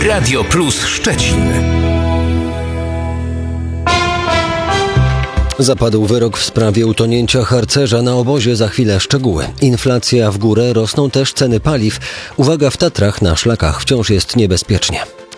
Radio Plus Szczecin. Zapadł wyrok w sprawie utonięcia harcerza na obozie. Za chwilę szczegóły. Inflacja w górę, rosną też ceny paliw. Uwaga, w Tatrach na szlakach wciąż jest niebezpiecznie.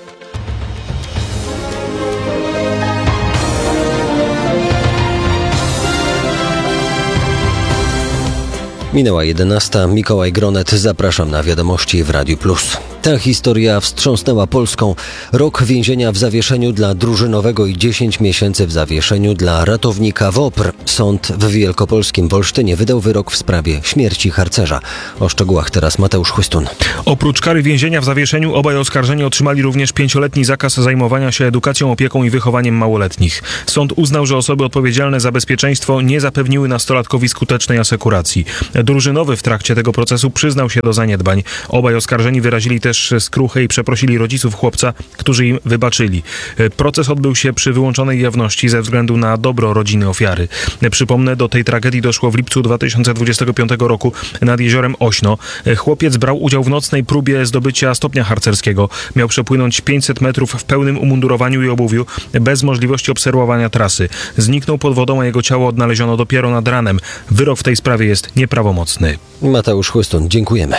Minęła 11. Mikołaj Gronet. Zapraszam na wiadomości w Radiu Plus. Ta historia wstrząsnęła Polską. Rok więzienia w zawieszeniu dla drużynowego i 10 miesięcy w zawieszeniu dla ratownika WOPR. Sąd w wielkopolskim Wolsztynie wydał wyrok w sprawie śmierci harcerza. O szczegółach teraz Mateusz Chłystun. Oprócz kary więzienia w zawieszeniu obaj oskarżeni otrzymali również 5-letni zakaz zajmowania się edukacją, opieką i wychowaniem małoletnich. Sąd uznał, że osoby odpowiedzialne za bezpieczeństwo nie zapewniły nastolatkowi skutecznej asekuracji. Drużynowy w trakcie tego procesu przyznał się do zaniedbań. Obaj oskarżeni wyrazili też skruchę i przeprosili rodziców chłopca, którzy im wybaczyli. Proces odbył się przy wyłączonej jawności ze względu na dobro rodziny ofiary. Przypomnę, do tej tragedii doszło w lipcu 2025 roku nad jeziorem Ośno. Chłopiec brał udział w nocnej próbie zdobycia stopnia harcerskiego. Miał przepłynąć 500 metrów w pełnym umundurowaniu i obuwiu, bez możliwości obserwowania trasy. Zniknął pod wodą, a jego ciało odnaleziono dopiero nad ranem. Wyrok w tej sprawie jest nieprawomocny. Mateusz Chłystun, dziękujemy.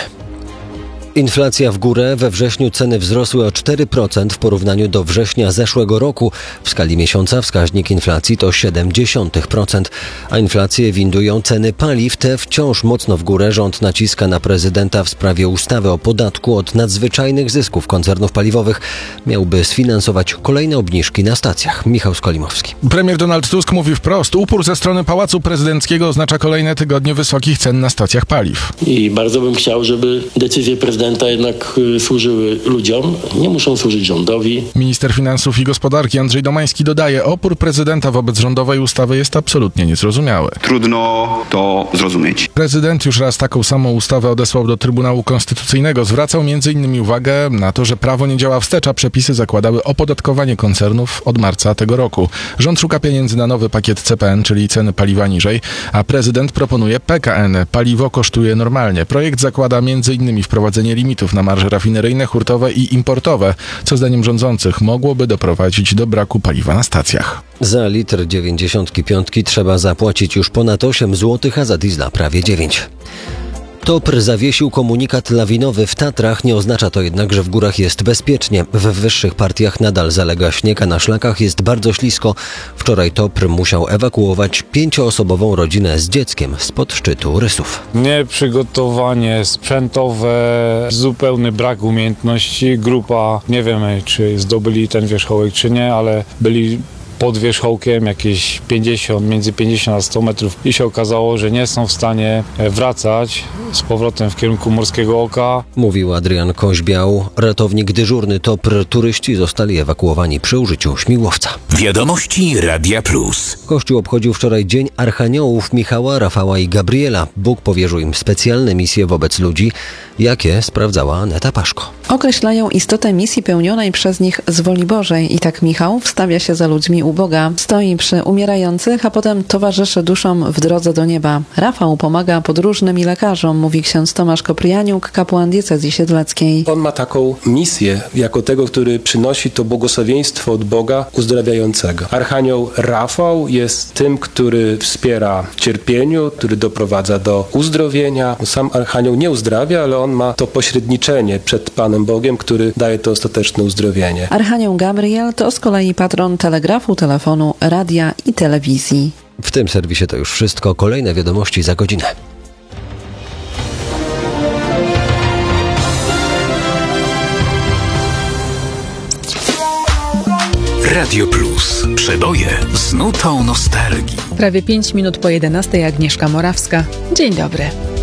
Inflacja w górę. We wrześniu ceny wzrosły o 4% w porównaniu do września zeszłego roku. W skali miesiąca wskaźnik inflacji to 0,7%, a inflację windują ceny paliw. Te wciąż mocno w górę. Rząd naciska na prezydenta w sprawie ustawy o podatku od nadzwyczajnych zysków koncernów paliwowych. Miałby sfinansować kolejne obniżki na stacjach. Michał Skolimowski. Premier Donald Tusk mówi wprost: upór ze strony Pałacu Prezydenckiego oznacza kolejne tygodnie wysokich cen na stacjach paliw. I bardzo bym chciał, żeby decyzje prezydenta jednak służyły ludziom, nie muszą służyć rządowi. Minister Finansów i Gospodarki Andrzej Domański dodaje: opór prezydenta wobec rządowej ustawy jest absolutnie niezrozumiały. Trudno to zrozumieć. Prezydent już raz taką samą ustawę odesłał do Trybunału Konstytucyjnego. Zwracał m.in. uwagę na to, że prawo nie działa wstecz, a przepisy zakładały opodatkowanie koncernów od marca tego roku. Rząd szuka pieniędzy na nowy pakiet CPN, czyli ceny paliwa niżej, a prezydent proponuje PKN. Paliwo kosztuje normalnie. Projekt zakłada m.in. wprowadzenie limitów na marże rafineryjne, hurtowe i importowe, co zdaniem rządzących mogłoby doprowadzić do braku paliwa na stacjach. Za litr 95 trzeba zapłacić już ponad 8 zł, a za diesla prawie 9. TOPR zawiesił komunikat lawinowy w Tatrach. Nie oznacza to jednak, że w górach jest bezpiecznie. W wyższych partiach nadal zalega śnieg, a na szlakach jest bardzo ślisko. Wczoraj TOPR musiał ewakuować 5-osobową rodzinę z dzieckiem spod szczytu Rysów. Nieprzygotowanie sprzętowe, zupełny brak umiejętności. Grupa, nie wiemy, czy zdobyli ten wierzchołek, czy nie, ale byli pod wierzchołkiem jakieś między 50 a 100 metrów i się okazało, że nie są w stanie wracać z powrotem w kierunku Morskiego Oka. Mówił Adrian Koźbiał, ratownik dyżurny TOPR. Turyści zostali ewakuowani przy użyciu śmigłowca. Wiadomości Radia Plus. Kościół obchodził wczoraj Dzień Archaniołów Michała, Rafała i Gabriela. Bóg powierzył im specjalne misje wobec ludzi, jakie sprawdzała Aneta Paszko. Określają istotę misji pełnionej przez nich z woli Bożej i tak Michał wstawia się za ludźmi u Boga. Stoi przy umierających, a potem towarzyszy duszom w drodze do nieba. Rafał pomaga podróżnym i lekarzom, mówi ksiądz Tomasz Kopryjaniuk, kapłan diecezji siedleckiej. On ma taką misję, jako tego, który przynosi to błogosławieństwo od Boga uzdrawiającego. Archanioł Rafał jest tym, który wspiera w cierpieniu, który doprowadza do uzdrowienia. Sam Archanioł nie uzdrawia, ale on ma to pośredniczenie przed Panem Bogiem, który daje to ostateczne uzdrowienie. Archanioł Gabriel to z kolei patron telegrafu, telefonu, radia i telewizji. W tym serwisie to już wszystko. Kolejne wiadomości za godzinę. Radio Plus. Przeboje z nutą nostalgii. Prawie 5 minut po 11. Agnieszka Morawska. Dzień dobry.